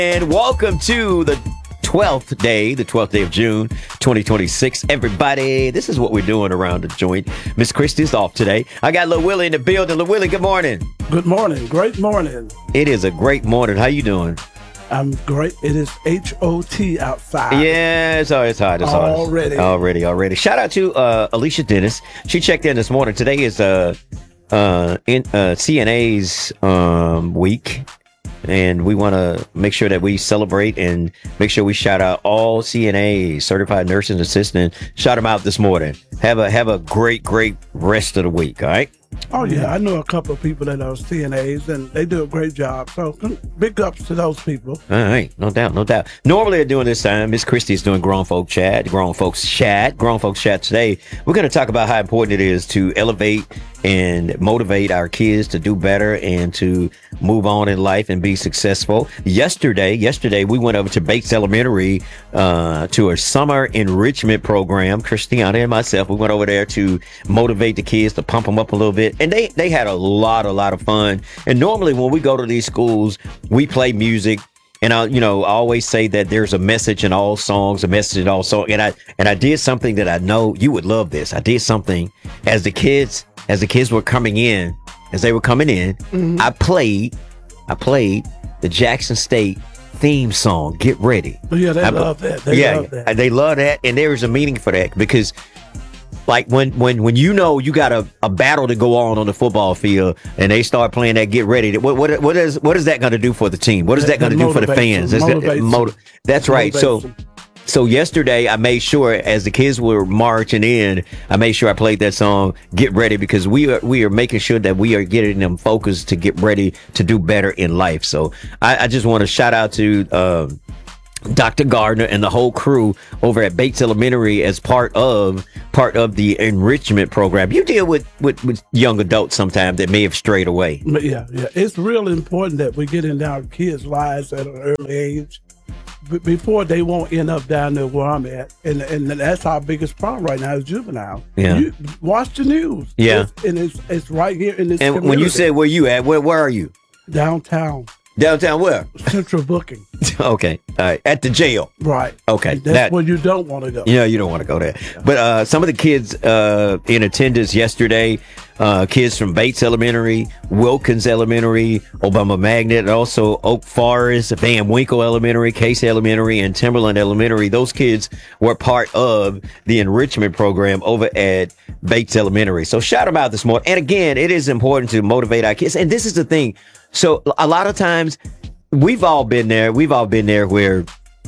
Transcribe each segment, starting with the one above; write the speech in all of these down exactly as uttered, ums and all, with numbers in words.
And welcome to the twelfth day, the twelfth day of June, twenty twenty-six. Everybody, this is what we're doing around the joint. Miss Christie's off today. I got Lil Willie in the building. Lil Willie, good morning. Good morning. Great morning. It is a great morning. How you doing? I'm great. It is H O T outside. Yeah, it's, it's hot. It's hot. Already. Already, already. Shout out to uh, Alicia Dennis. She checked in this morning. Today is uh, uh, in, uh, C N A's um, week. And we want to make sure that we celebrate and make sure we shout out all C N As, certified nurses assistant. Shout them out this morning. Have a have a great, great rest of the week. All right. Oh yeah, I know a couple of people that are C N As and they do a great job. So big ups to those people. All right, no doubt, no doubt. Normally, during this time, Miss Christie is doing Grown Folk Chat, Grown Folks Chat, Grown Folks Chat. Today, we're going to talk about how important it is to elevate and motivate our kids to do better and to move on in life and be successful. Yesterday, yesterday we went over to Bates Elementary uh, to a summer enrichment program. Christiana and myself, we went over there to motivate the kids, to pump them up a little bit. And they, they had a lot, a lot of fun. And normally when we go to these schools, we play music. And I, you know, I always say that there's a message in all songs, a message in all songs. And I, and I did something that I know you would love this. I did something as the kids, as the kids were coming in, as they were coming in, mm-hmm. I played, I played the Jackson State theme song, Get Ready. Oh, yeah, they I, love that. They yeah, love that. They love that. And there is a meaning for that because like when when when you know you got a, a battle to go on on the football field and they start playing that Get Ready, what what what is what is that going to do for the team? What is that, that going to do for the fans? That, motiv- that's right. So so yesterday I made sure as the kids were marching in, I made sure I played that song Get Ready because we are we are making sure that we are getting them focused to get ready to do better in life. So I, I just want to shout out to um, Doctor Gardner and the whole crew over at Bates Elementary as part of part of the enrichment program. You deal with, with, with young adults sometimes that may have strayed away. Yeah, yeah. It's really important that we get into our kids' lives at an early age b- before they won't end up down there where I'm at. And and that's our biggest problem right now is juvenile. Yeah. You watch the news. Yeah. It's, and it's it's right here in this And community. when you say where you at, where where are you? Downtown. Downtown where? Central Booking. Okay. All right. At the jail. Right. Okay. That's that, where you don't want to go. Yeah, you don't want to go there. Yeah. But uh, some of the kids uh, in attendance yesterday, uh, kids from Bates Elementary, Wilkins Elementary, Obama Magnet, and also Oak Forest, Van Winkle Elementary, Case Elementary, and Timberland Elementary. Those kids were part of the enrichment program over at Bates Elementary. So shout them out this morning. And again, it is important to motivate our kids. And this is the thing. So a lot of times we've all been there. We've all been there where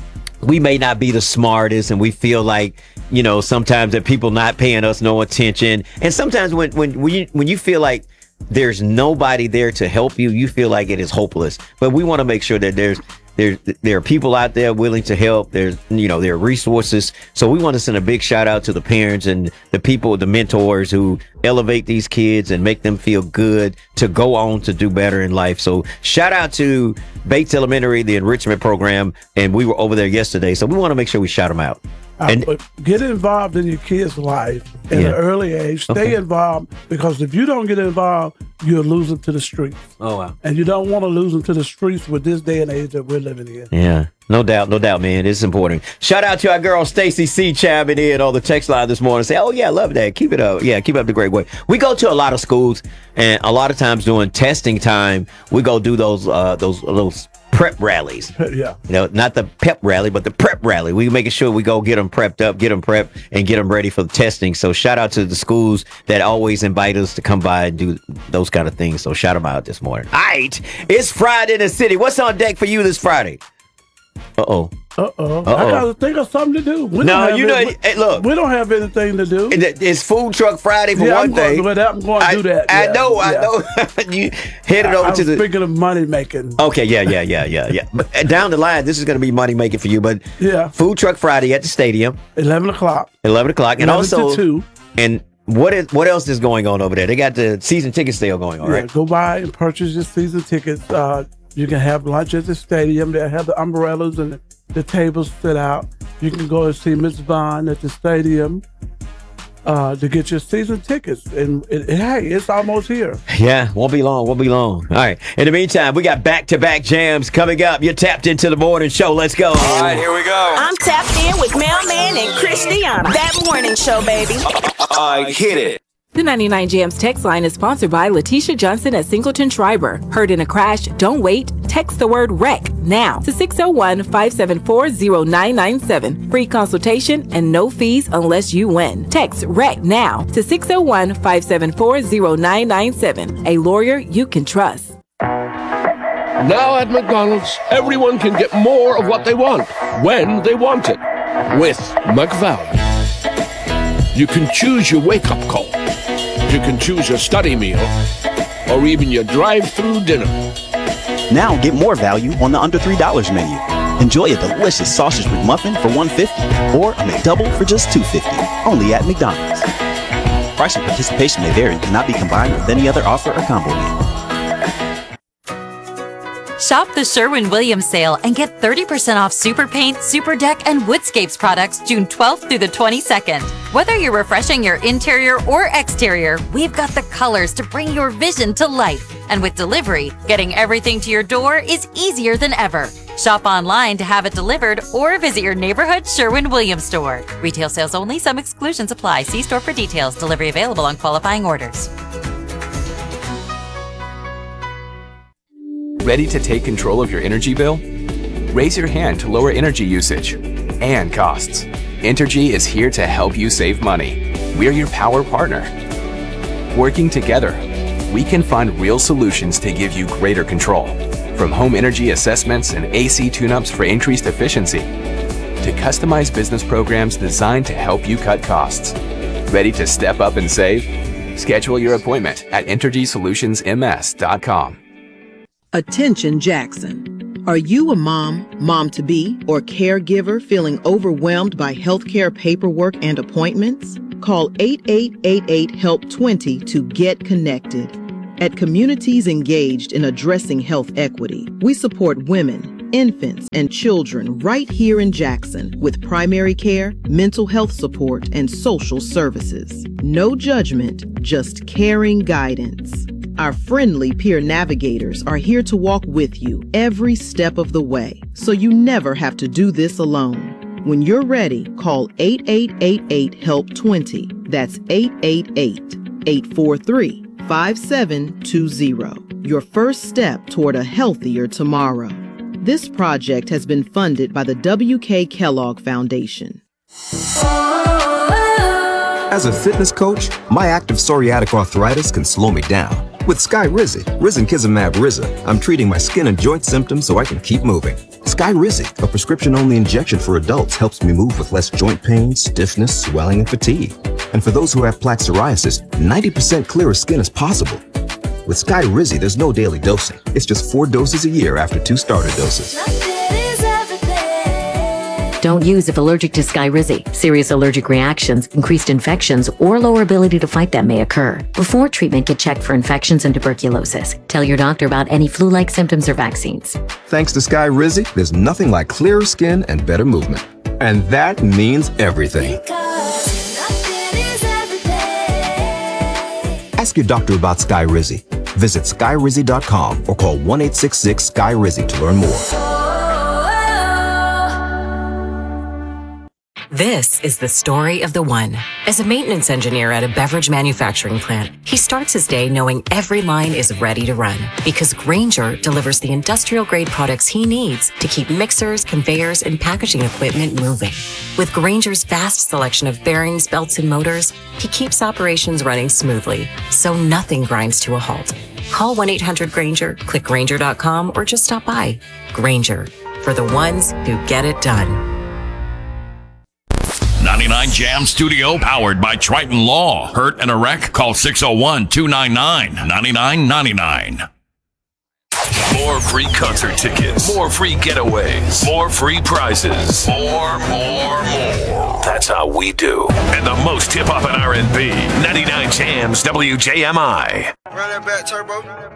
we may not be the smartest and we feel like, you know, sometimes that people not paying us no attention. And sometimes when, when, when you, when you feel like there's nobody there to help you, you feel like it is hopeless. But we want to make sure that there's, There, there are people out there willing to help. There's, you know, there are resources. So we want to send a big shout out to the parents and the people, the mentors who elevate these kids and make them feel good to go on to do better in life. So shout out to Bates Elementary, the enrichment program. And we were over there yesterday. So we want to make sure we shout them out. And uh, get involved in your kid's life at yeah. an early age. Stay okay. involved because if you don't get involved, you'll lose them to the streets. Oh, wow. And you don't want to lose them to the streets with this day and age that we're living in. Yeah, no doubt, no doubt, man. It's important. Shout out to our girl Stacy C. chiming in on the text line this morning. Say, oh, yeah, I love that. Keep it up. Yeah, keep up the great work. We go to a lot of schools, and a lot of times during testing time, we go do those, uh, those, those prep rallies. Yeah. You know, not the pep rally, but the prep rally. We making sure we go get them prepped up, get them prepped, and get them ready for the testing. So shout out to the schools that always invite us to come by and do those kind of things. So shout them out this morning. All right. It's Friday in the city. What's on deck for you this Friday? Uh-oh. Uh-oh. Uh-oh. I got to think of something to do. We no, you know, any, hey, look. We don't have anything to do. It's Food Truck Friday for yeah, one I'm thing. Going, I'm going to I, do that. I yeah, know, yeah. I know. You headed I, over I to the... Speaking of money making. Okay, yeah, yeah, yeah, yeah, yeah. But down the line, this is going to be money making for you. But yeah. Food Truck Friday at the stadium. eleven o'clock. eleven o'clock. And also... to two. And what is what else is going on over there? They got the season ticket sale going on, yeah, right? Go by and purchase your season tickets. Uh, you can have lunch at the stadium. They have the umbrellas and the, the tables set out. You can go and see Miss Vaughn at the stadium. uh, to get your season tickets. And, and, and hey, it's almost here. Yeah, won't be long, won't be long. All right. In the meantime, we got back-to-back jams coming up. You're tapped into the morning show. Let's go. All right, here we go. I'm tapped in with Mailman and Christiana. That morning show, baby. I hit it. The ninety-nine Jams text line is sponsored by Letitia Johnson at Singleton Schreiber. Heard in a crash? Don't wait. Text the word wreck now to six oh one, five seven four, oh nine nine seven. Free consultation and no fees unless you win. Text wreck now to six oh one, five seven four, oh nine nine seven. A lawyer you can trust. Now at McDonald's, everyone can get more of what they want, when they want it, with McValue. You can choose your wake-up call. You can choose your study meal, or even your drive-through dinner. Now get more value on the under three dollars menu. Enjoy a delicious sausage McMuffin for one dollar fifty or a McDouble for just two dollars fifty, only at McDonald's. Price and participation may vary and cannot be combined with any other offer or combo meal. Shop the Sherwin-Williams sale and get thirty percent off Super Paint, Super Deck, and Woodscapes products June twelfth through the twenty-second. Whether you're refreshing your interior or exterior, we've got the colors to bring your vision to life. And with delivery, getting everything to your door is easier than ever. Shop online to have it delivered or visit your neighborhood Sherwin-Williams store. Retail sales only. Some exclusions apply. See store for details. Delivery available on qualifying orders. Ready to take control of your energy bill? Raise your hand to lower energy usage and costs. Entergy is here to help you save money. We're your power partner. Working together, we can find real solutions to give you greater control. From home energy assessments and A C tune-ups for increased efficiency, to customized business programs designed to help you cut costs. Ready to step up and save? Schedule your appointment at entergy solutions m s dot com. Attention Jackson. Are you a mom, mom-to-be, or caregiver feeling overwhelmed by healthcare paperwork and appointments? Call eight eight eight eight HELP twenty to get connected. At Communities Engaged in Addressing Health Equity, we support women, infants, and children right here in Jackson with primary care, mental health support, and social services. No judgment, just caring guidance. Our friendly peer navigators are here to walk with you every step of the way, so you never have to do this alone. When you're ready, call eight eight eight eight HELP twenty. That's eight eight eight, eight four three, five seven two zero. Your first step toward a healthier tomorrow. This project has been funded by the W K Kellogg Foundation. As a fitness coach, my active psoriatic arthritis can slow me down. With Skyrizi, Risankizumab Riza, I'm treating my skin and joint symptoms so I can keep moving. Skyrizi, a prescription-only injection for adults, helps me move with less joint pain, stiffness, swelling, and fatigue. And for those who have plaque psoriasis, ninety percent clearer skin is possible. With Skyrizi, there's no daily dosing. It's just four doses a year after two starter doses. Don't use if allergic to Skyrizi. Serious allergic reactions, increased infections, or lower ability to fight them may occur. Before treatment, get checked for infections and tuberculosis. Tell your doctor about any flu-like symptoms or vaccines. Thanks to Skyrizi, there's nothing like clearer skin and better movement. And that means everything. Ask your doctor about Skyrizi. Visit Skyrizi dot com or call one eight six six Sky Rizi to learn more. This is the story of the one. As a maintenance engineer at a beverage manufacturing plant, he starts his day knowing every line is ready to run because Grainger delivers the industrial-grade products he needs to keep mixers, conveyors, and packaging equipment moving. With Grainger's vast selection of bearings, belts, and motors, he keeps operations running smoothly, so nothing grinds to a halt. Call one eight hundred Grainger, click Grainger dot com, or just stop by. Grainger, for the ones who get it done. ninety-nine Jam Studio, powered by Triton Law. Hurt and a wreck? Call six oh one, two nine nine, nine nine nine nine. More free concert tickets. More free getaways. More free prizes. More, more, more. That's how we do. And the most hip-hop and R and B. ninety-nine Jams W J M I. Run that back, Turbo.